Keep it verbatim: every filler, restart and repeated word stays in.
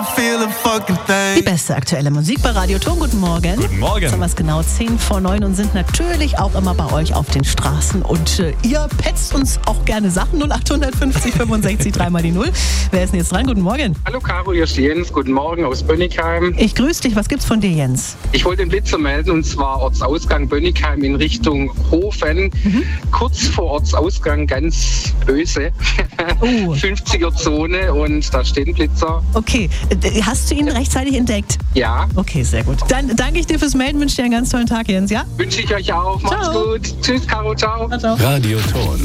feel a fucking thing. Die beste aktuelle Musik bei Radio Ton. Guten Morgen. Guten Morgen. Jetzt haben wir es genau zehn vor neun und sind natürlich auch immer bei euch auf den Straßen. Und äh, ihr petzt uns auch gerne Sachen. null acht fünfzig fünfundsechzig drei mal die null. Wer ist denn jetzt dran? Guten Morgen. Hallo Caro, hier ist Jens. Guten Morgen aus Bönnigheim. Ich grüße dich. Was gibt's von dir, Jens? Ich wollte den Blitzer melden, und zwar Ortsausgang Bönnigheim in Richtung Hofen. Mhm. Kurz vor Ortsausgang, ganz böse. Oh. fünfziger-Zone und da steht ein Blitzer. Okay. Hast du ihn rechtzeitig entdeckt? Ja. Okay, sehr gut. Dann danke ich dir fürs Melden. Wünsche dir einen ganz tollen Tag, Jens, ja? Wünsche ich euch auch. Macht's Ciao. gut. Tschüss, Caro. Ciao. Ciao. Radio Ton.